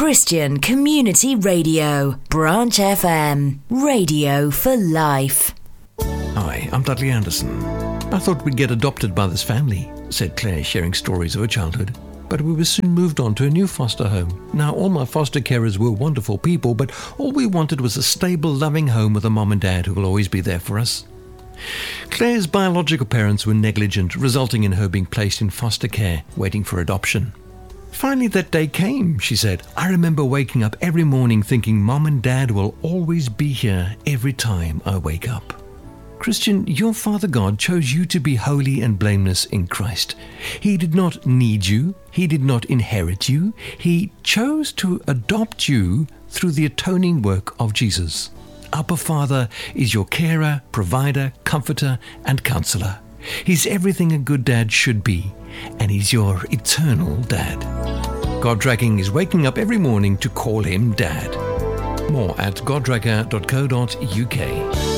Christian Community Radio, Branch FM, radio for life. Hi, I'm Dudley Anderson. I thought we'd get adopted by this family, said Claire, sharing stories of her childhood. But we were soon moved on to a new foster home. Now, all my foster carers were wonderful people, but all we wanted was a stable, loving home with a mom and dad who will always be there for us. Claire's biological parents were negligent, resulting in her being placed in foster care, waiting for adoption. Finally, that day came, she said. I remember waking up every morning thinking Mom and Dad will always be here every time I wake up. Christian, your Father God chose you to be holy and blameless in Christ. He did not need you. He did not inherit you. He chose to adopt you through the atoning work of Jesus. Abba Father is your carer, provider, comforter, and counselor. He's everything a good dad should be, and he's your eternal dad. God Dragging is waking up every morning to call him Dad. More at goddragger.co.uk.